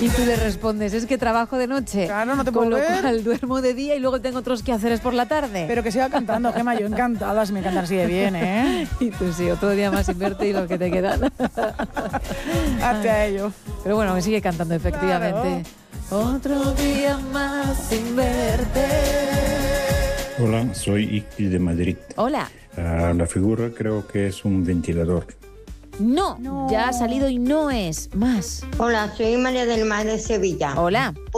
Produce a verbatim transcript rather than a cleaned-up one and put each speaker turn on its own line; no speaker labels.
Y tú le respondes, es que trabajo de noche.
Claro, no te puedo
Con lo
ver.
cual duermo de día y luego tengo otros quehaceres por la tarde.
Pero que siga cantando, Gemma, yo encantada, si me cantan así de bien, ¿eh?
Y tú sí, otro día más sin verte y lo que te quedan.
Hazte a ello.
Pero bueno, me sigue cantando, efectivamente. Claro. Otro día más sin verte.
Hola, soy Iqui de Madrid.
Hola.
Uh, la figura creo que es un ventilador.
No,
No,
ya ha salido y no es más.
Hola, soy María del Mar de Sevilla.
Hola.